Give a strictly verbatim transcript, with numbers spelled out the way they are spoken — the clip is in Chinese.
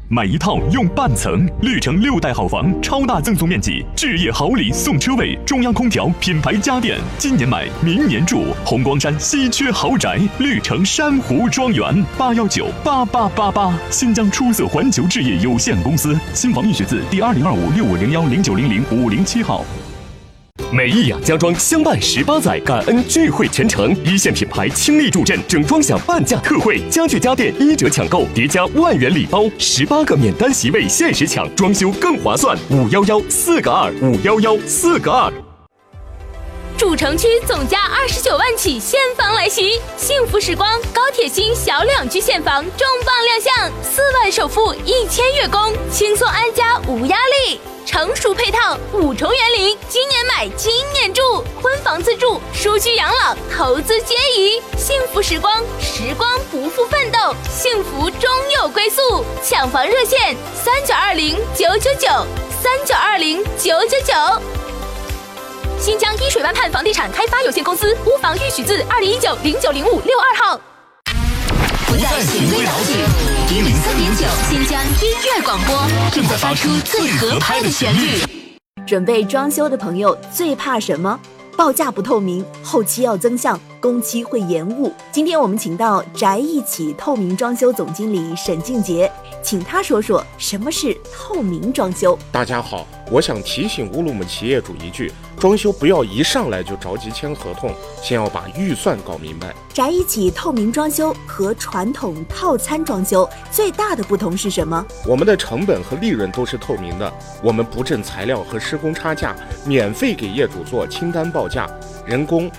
买一套用半层，绿城六代好房，超大赠送面积，置业好礼送车位，中央空调，品牌家电，今年买，明年住。红光山稀缺豪宅，绿城珊瑚庄园，八幺九八八八八。新疆出色环球置业有限公司，新房易学字第二零二五六五零幺零九零零五零七号。 美意雅家装相伴十八载，感恩聚会全程，一线品牌倾力助阵，整装享半价特惠，家具家电一折抢购，叠加万元礼包，十八个免单席位限时抢，装修更划算。五幺幺四个二，五幺幺四个二。 主城区总价二十九万起现房来袭，幸福时光高铁新小两居现房重磅亮相，四万首付，一千月供，轻松安家无压力。成熟配套，五重园林，今年买今年住，婚房自住，舒居养老，投资皆宜。幸福时光，时光不负奋斗，幸福终有归宿。抢房热线：三九二零九九九，三九二零九九九。新疆依水湾畔房地产开发有限公司，屋房预许字二零一九零九零五六二号。 不再循规蹈矩，一零三点九，新疆音乐广播正在发出最合拍的旋律。 准备装修的朋友最怕什么？报价不透明，后期要增项，工期会延误。今天我们请到宅一起透明装修总经理沈静杰，请他说说什么是透明装修。 大家好，我想提醒乌鲁木齐业主一句，装修不要一上来就着急签合同，先要把预算搞明白。 宅一起透明装修和传统套餐装修最大的不同是什么？ 我们的成本和利润都是透明的，我们不挣材料和施工差价，免费给业主做清单报价，人工